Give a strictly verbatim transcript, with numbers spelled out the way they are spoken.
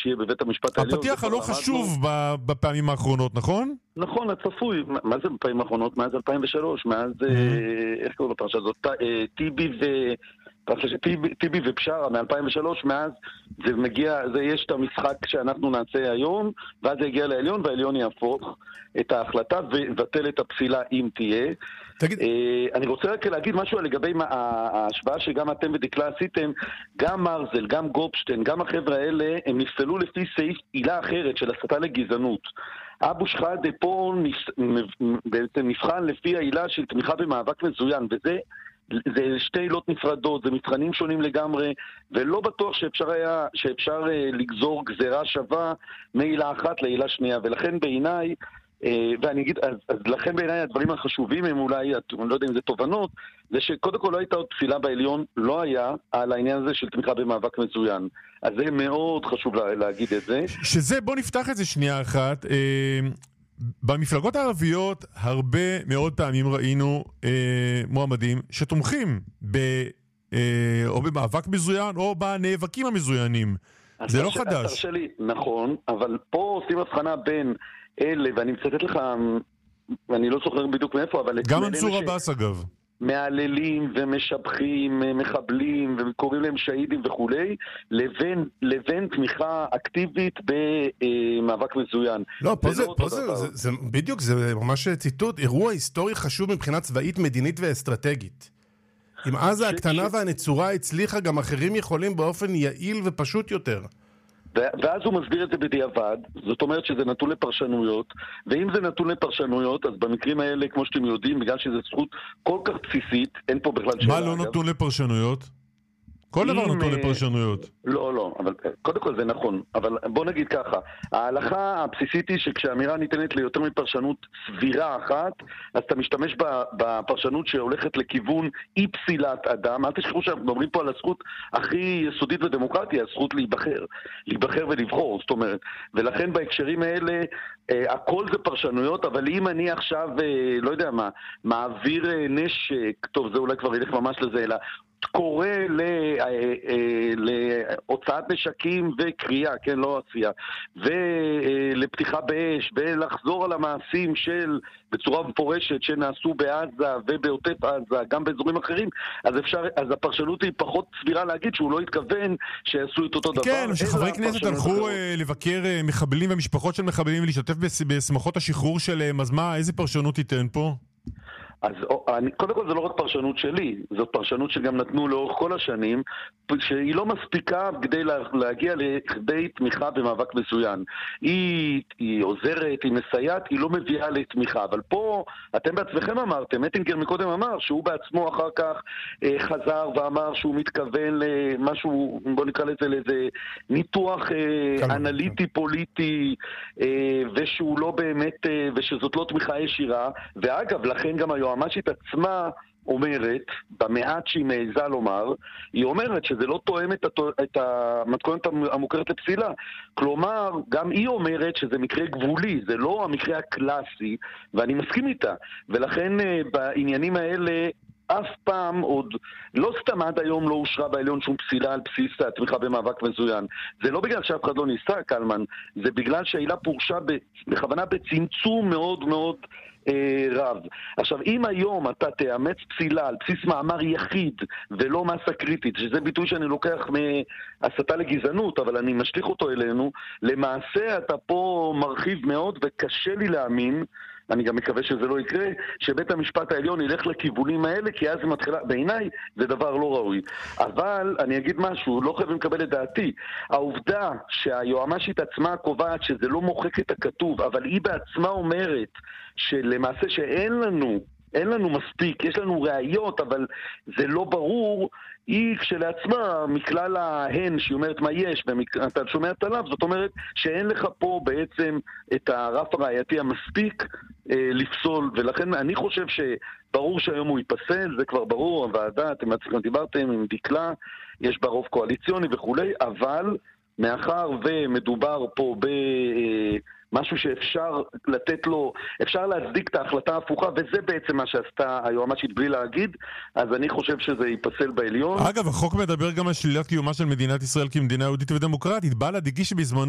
שיהיה בבית המשפט העליון. הפתיח הלא חשוב בפעמים האחרונות, נכון? נכון, הצפוי. מה זה בפעמים האחרונות? מאז אלפיים ושלוש, מאז, איך קוראים לפרשה הזאת? טיבי ו... טיבי ובשרה מ-אלפיים ושלוש, מאז זה מגיע, זה יש את המשחק שאנחנו נעשה היום, ואז זה יגיע לעליון, והעליון יהפוך את ההחלטה ובטל את הפסילה אם תהיה. תגיד. אני רוצה רק להגיד משהו לגבי ההשוואה שגם אתם ודקלה עשיתם, גם מרזל, גם גופשטיין, גם החבר'ה האלה, הם נפסלו לפי סעיף עילה אחרת של הסתה לגזענות. אבו שחאדה פה בעצם נבחן לפי העילה של תמיכה במאבק מזוין, וזה זה שתי עילות נפרדות, זה מבחנים שונים לגמרי, ולא בטוח שאפשר היה, שאפשר לגזור גזירה שווה מעילה אחת לעילה שנייה, ולכן בעיניי, ואני אגיד, אז, אז לכן בעיניי הדברים החשובים הם אולי, אני לא יודע אם זה תובנות, זה שקודם כל לא הייתה עוד תפילה בעליון, לא היה על העניין הזה של תמיכה במאבק מזוין. אז זה מאוד חשוב לה, להגיד את זה. שזה, בוא נפתח את זה שנייה אחת. אה... במפלגות הערביות הרבה מאוד פעמים ראינו אה, מועמדים שתומכים ב, אה, או במאבק מזוין או בנאבקים המזוינים. זה לא ש... חדש. תרשה לי, נכון, אבל פה עושים הבחנה בין אלה, ואני מצטט לך, אני לא זוכר בדיוק מאיפה, אבל... גם מנסור עבאס ש... אגב. מעללים ומשבחים מחבלים וקוראים להם שהידים וכולי, לבין, לבין תמיכה אקטיבית במאבק מזוין. לא, פה זה, פה זה, זה, זה, בדיוק, זה ממש ציטוט, אירוע היסטורי חשוב מבחינה צבאית, מדינית ואסטרטגית. אם עזה הקטנה והנצורה הצליחה, גם אחרים יכולים באופן יעיל ופשוט יותר. ואז הוא מסביר את זה בדיעבד, זאת אומרת שזה נתון לפרשנויות, ואם זה נתון לפרשנויות, אז במקרים האלה, כמו שאתם יודעים, בגלל שזו זכות כל כך בסיסית, אין פה בכלל שאלה. מה לא נתון לפרשנויות? כל דבר נתון לפרשנויות. לא, לא, אבל קודם כל זה נכון, אבל בוא נגיד ככה, ההלכה הבסיסית היא שכשאמירה ניתנת ליותר מפרשנות סבירה אחת, אז אתה משתמש בפרשנות שהולכת לכיוון אי פסילת אדם. אל תשכחו שאנחנו מדברים פה על הזכות הכי יסודית ודמוקרטיה, הזכות להיבחר, להיבחר ולבחור, זאת אומרת, ולכן בהקשרים האלה, הכל זה פרשנויות, אבל אם אני עכשיו, לא יודע מה, מעביר נשק, טוב, זה אולי כבר ילך ממש לזה, אלא קורא להוצאת נשקים וקריאה, כן, לא עשייה, ולפתיחה באש, ולחזור על המעשים של, בצורה מפורשת, שנעשו בעזה ובעוטף עזה, גם באזורים אחרים, אז אפשר, אז הפרשנות היא פחות סבירה להגיד שהוא לא התכוון שיעשו את אותו דבר. כן, שחברי כנסת הלכו לבקר מחבלים ומשפחות של מחבלים ולהשתתף בשמחות השחרור שלהם, אז מה, איזה פרשנות ייתן פה? אז אני, קודם כל זה לא רק פרשנות שלי, זאת פרשנות שגם נתנו לאורך כל השנים, שהיא לא מספיקה כדי להגיע לכדי תמיכה במאבק מסוים. היא, היא עוזרת, היא מסייעת, היא לא מביאה לתמיכה. אבל פה, אתם בעצמכם אמרתם, מטינגר מקודם אמר שהוא בעצמו אחר כך אה, חזר ואמר שהוא מתכוון למשהו, בוא נקרא לזה לאיזה ניתוח אה, אנליטי פוליטי, אה, ושהוא לא באמת, אה, ושזאת לא תמיכה ישירה. ואגב, לכן גם היום, המשית עצמה אומרת, במעט שהיא מעיזה לומר, היא אומרת שזה לא תואם את, התו... את המתכונת המוכרת לפסילה. כלומר, גם היא אומרת שזה מקרה גבולי, זה לא המקרה הקלאסי, ואני מסכים איתה. ולכן בעניינים האלה, אף פעם עוד, לא סתם עד היום לא אושרה בעליון שום פסילה על בסיס התמיכה במאבק מזוין. זה לא בגלל שאף אחד לא ניסה, קלמן, זה בגלל שהעילה פורשה בכוונה בצמצום מאוד מאוד אה, רב. עכשיו, אם היום אתה תאמץ פסילה על בסיס מאמר יחיד ולא מסה קריטית, שזה ביטוי שאני לוקח מהסתה לגזענות, אבל אני משליך אותו אלינו, למעשה אתה פה מרחיב מאוד וקשה לי להאמין, אני גם מקווה שזה לא יקרה, שבית המשפט העליון ילך לכיוונים האלה, כי אז זה מתחילה, בעיניי זה דבר לא ראוי. אבל אני אגיד משהו, לא חייבים לקבל את דעתי. העובדה שהיועמ"שית עצמה קובעת שזה לא מוחק את הכתוב, אבל היא בעצמה אומרת שלמעשה שאין לנו, אין לנו מספיק, יש לנו ראיות, אבל זה לא ברור, היא כשלעצמה, מכלל ההן שהיא אומרת מה יש, ואתה שומע את עליו, זאת אומרת שאין לך פה בעצם את הרף הראייתי המספיק אה, לפסול, ולכן אני חושב שברור שהיום הוא ייפסל, זה כבר ברור, הוועדה, אתם דיברתם עם דקלה, יש בה רוב קואליציוני וכולי, אבל מאחר ומדובר פה ב... אה, משהו שאפשר לתת לו, אפשר להצדיק את ההחלטה ההפוכה, וזה בעצם מה שעשתה היועמ"שית בלי להגיד, אז אני חושב שזה ייפסל בעליון. אגב, החוק מדבר גם על שלילת קיומה של מדינת ישראל כמדינה יהודית ודמוקרטית. בל"ד הגיש בזמנו